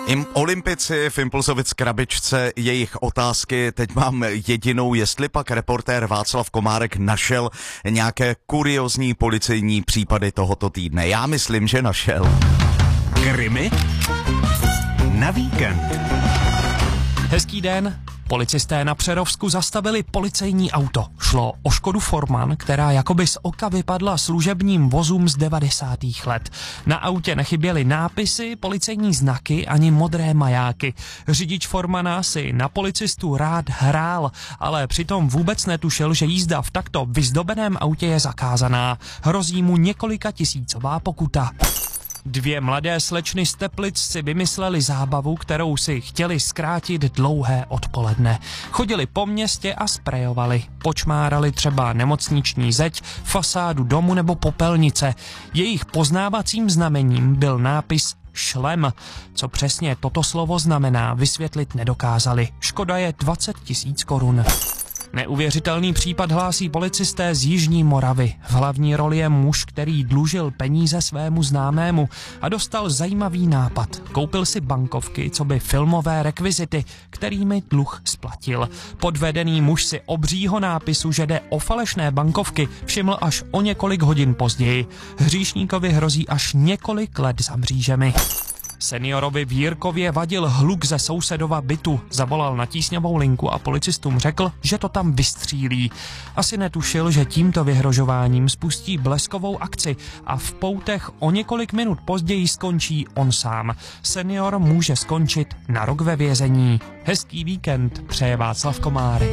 Olympici v Impulzovic krabičce, jejich otázky, teď mám jedinou, jestli pak reportér Václav Komárek našel nějaké kuriózní policejní případy tohoto týdne. Já myslím, že našel. Krimi na víkend. Hezký den. Policisté na Přerovsku zastavili policejní auto. Šlo o Škodu Forman, která jakoby z oka vypadla služebním vozům z 90. let. Na autě nechyběly nápisy, policejní znaky ani modré majáky. Řidič Formana si na policistu rád hrál, ale přitom vůbec netušil, že jízda v takto vyzdobeném autě je zakázaná. Hrozí mu několika tisícová pokuta. Dvě mladé slečny z Teplic si vymysleli zábavu, kterou si chtěli zkrátit dlouhé odpoledne. Chodili po městě a sprejovali. Počmárali třeba nemocniční zeď, fasádu domu nebo popelnice. Jejich poznávacím znamením byl nápis šlem. Co přesně toto slovo znamená, vysvětlit nedokázali. Škoda je 20 000 korun. Neuvěřitelný případ hlásí policisté z Jižní Moravy. V hlavní roli je muž, který dlužil peníze svému známému a dostal zajímavý nápad. Koupil si bankovky, coby filmové rekvizity, kterými dluh splatil. Podvedený muž si obřího nápisu, že jde o falešné bankovky, všiml až o několik hodin později. Hříšníkovi hrozí až několik let za mřížemi. Seniorovi v Jirkově vadil hluk ze sousedova bytu. Zavolal na tísňovou linku a policistům řekl, že to tam vystřílí. Asi netušil, že tímto vyhrožováním spustí bleskovou akci a v poutech o několik minut později skončí on sám. Senior může skončit na rok ve vězení. Hezký víkend přeje Václav Komárek.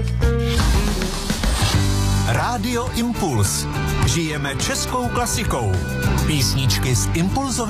Rádio Impuls. Žijeme českou klasikou. Písničky z Impulzovy